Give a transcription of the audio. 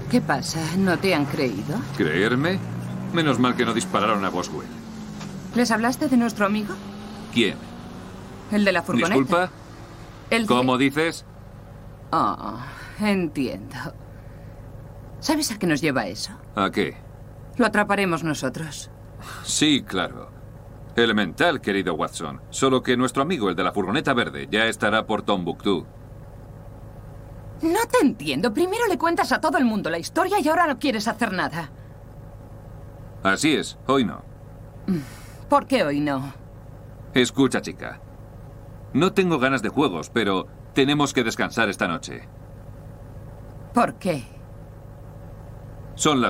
¿Qué pasa? ¿No te han creído? ¿Creerme? Menos mal que no dispararon a Boswell. ¿Les hablaste de nuestro amigo? ¿Quién? El de la furgoneta. ¿Disculpa? ¿Cómo dices? Oh, entiendo. ¿Sabes a qué nos lleva eso? ¿A qué? Lo atraparemos nosotros. Sí, claro. Elemental, querido Watson. Solo que nuestro amigo, el de la furgoneta verde, ya estará por Tombuctú. No te entiendo. Primero le cuentas a todo el mundo la historia y ahora no quieres hacer nada. Así es, hoy no. ¿Por qué hoy no? Escucha, chica. No tengo ganas de juegos, pero tenemos que descansar esta noche. ¿Por qué? Son las